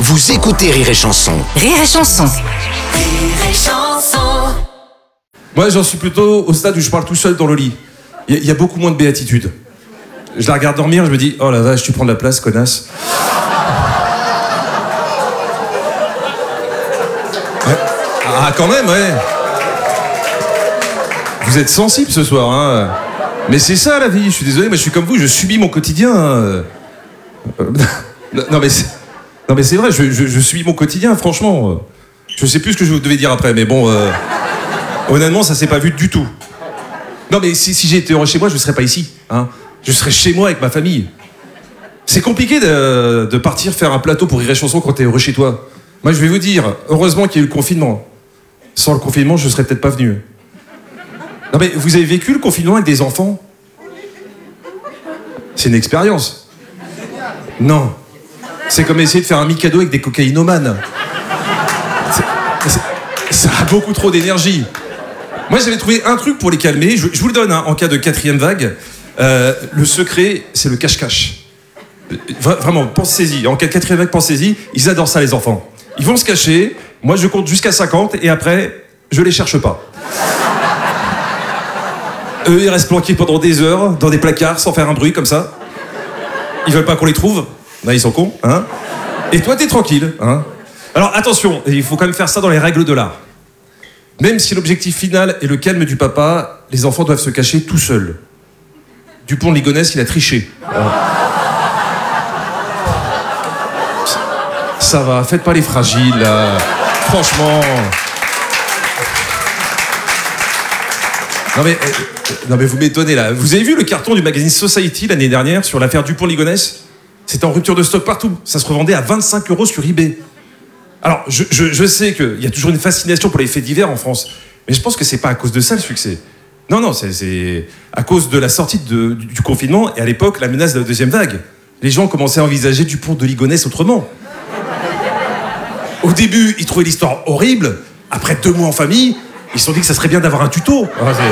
Vous écoutez Rire et Chanson. Rire et Chanson. Rire et Chanson. Moi, j'en suis plutôt au stade où je parle tout seul dans le lit. Il y a beaucoup moins de béatitude. Je la regarde dormir, je me dis, oh la vache, tu prends de la place, connasse. Ouais. Ah, quand même, ouais. Vous êtes sensible ce soir, hein. Mais c'est ça la vie, je suis désolé, mais je suis comme vous, je subis mon quotidien. Hein. Non mais c'est vrai, je subis mon quotidien, franchement. Je sais plus ce que je devais dire après, mais bon, honnêtement, ça s'est pas vu du tout. Non mais si j'étais heureux chez moi, je serais pas ici, hein. Je serais chez moi avec ma famille. C'est compliqué de partir faire un plateau pour Rire et Chanson quand t'es heureux chez toi. Moi, je vais vous dire, heureusement qu'il y a eu le confinement. Sans le confinement, je serais peut-être pas venu. Non mais vous avez vécu le confinement avec des enfants? C'est une expérience. Non. C'est comme essayer de faire un mikado avec des cocaïnomanes. Ça a beaucoup trop d'énergie. Moi, j'avais trouvé un truc pour les calmer. Je vous le donne, hein, en cas de 4e vague. Le secret, c'est le cache-cache. Vraiment, pensez-y. En cas de 4e vague, pensez-y. Ils adorent ça, les enfants. Ils vont se cacher. Moi, je compte jusqu'à 50 et après, je les cherche pas. Eux, ils restent planqués pendant des heures dans des placards sans faire un bruit comme ça. Ils veulent pas qu'on les trouve. Là, ils sont cons, hein. Et toi, t'es tranquille, hein. Alors, attention, il faut quand même faire ça dans les règles de l'art. Même si l'objectif final est le calme du papa, les enfants doivent se cacher tout seuls. Dupont de Ligonnès, il a triché. Ça va, faites pas les fragiles, là. Franchement. Non mais vous m'étonnez là. Vous avez vu le carton du magazine Society l'année dernière sur l'affaire Dupont de Ligonnès? C'était en rupture de stock partout. Ça se revendait à 25 € sur eBay. Alors, je sais qu'il y a toujours une fascination pour les faits divers en France, mais je pense que c'est pas à cause de ça le succès. Non, c'est à cause de la sortie du confinement et à l'époque la menace de la 2e vague. Les gens commençaient à envisager Dupont de Ligonnès autrement. Au début, ils trouvaient l'histoire horrible. Après 2 mois en famille, ils se sont dit que ça serait bien d'avoir un tuto.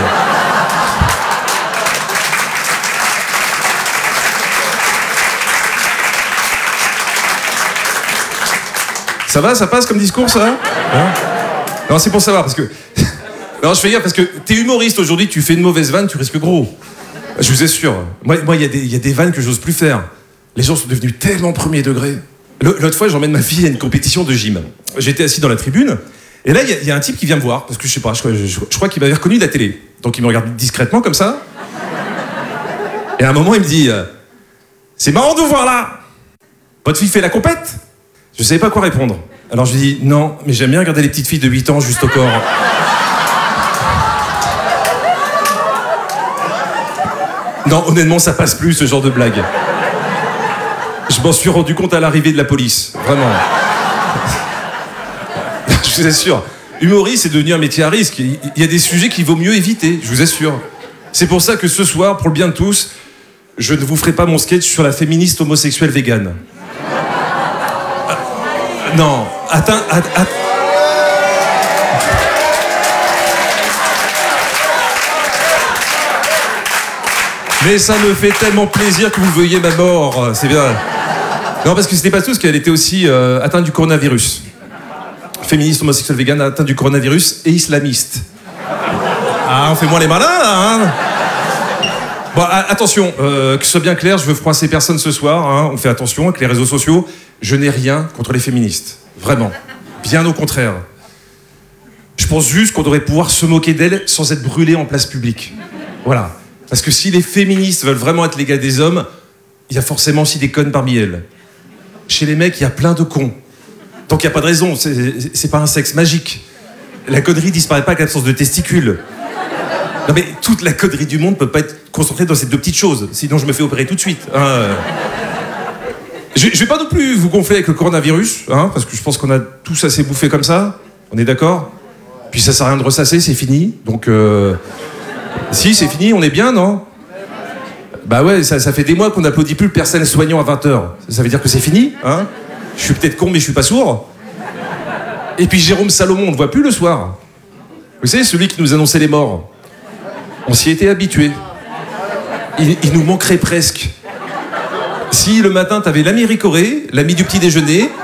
Ça va, ça passe comme discours, ça, hein? Non, c'est pour savoir, parce que... Non, je fais gaffe, parce que t'es humoriste aujourd'hui, tu fais une mauvaise vanne, tu risques gros. Je vous assure. Moi, il y a des vannes que j'ose plus faire. Les gens sont devenus tellement premier degré. L'autre fois, j'emmène ma fille à une compétition de gym. J'étais assis dans la tribune, et là, il y a un type qui vient me voir, parce que je sais pas, je crois qu'il m'avait reconnu de la télé. Donc il me regarde discrètement, comme ça. Et à un moment, il me dit c'est marrant de vous voir là. Votre fille fait la compète? Je savais pas quoi répondre. Alors je lui dis non, mais j'aime bien regarder les petites filles de 8 ans juste au corps. Non, honnêtement, ça passe plus ce genre de blague. Je m'en suis rendu compte à l'arrivée de la police, vraiment. Je vous assure, humoriste, c'est devenu un métier à risque. Il y a des sujets qu'il vaut mieux éviter, je vous assure. C'est pour ça que ce soir, pour le bien de tous, je ne vous ferai pas mon sketch sur la féministe homosexuelle végane. Non, attends. Mais ça me fait tellement plaisir que vous veuillez ma mort, c'est bien. Non, parce que c'était pas tout, parce qu'elle était aussi atteinte du coronavirus. Féministe, homosexuelle, végane, atteinte du coronavirus et islamiste. Ah, on fait moins les malins, là, hein. Bon, attention, que ce soit bien clair, je veux froisser personne ce soir, hein. On fait attention avec les réseaux sociaux. Je n'ai rien contre les féministes. Vraiment. Bien au contraire. Je pense juste qu'on devrait pouvoir se moquer d'elles sans être brûlées en place publique. Voilà. Parce que si les féministes veulent vraiment être l'égale des hommes, il y a forcément aussi des connes parmi elles. Chez les mecs, il y a plein de cons. Donc il n'y a pas de raison, c'est pas un sexe magique. La connerie disparaît pas avec l'absence de testicules. Non mais toute la connerie du monde ne peut pas être concentrée dans ces 2 petites choses. Sinon je me fais opérer tout de suite. Hein. Je vais pas non plus vous gonfler avec le coronavirus, hein, parce que je pense qu'on a tous assez bouffé comme ça. On est d'accord? Puis ça sert à rien de ressasser, c'est fini. Donc si, c'est fini, on est bien, non? Bah ouais, ça fait des mois qu'on n'applaudit plus le personnel soignant à 20h. Ça veut dire que c'est fini, hein? Je suis peut-être con, mais je suis pas sourd. Et puis Jérôme Salomon, on ne voit plus le soir. Vous savez, celui qui nous annonçait les morts. On s'y était habitué. Il nous manquerait presque. Si le matin, t'avais l'ami Ricoré, l'ami du petit déjeuner,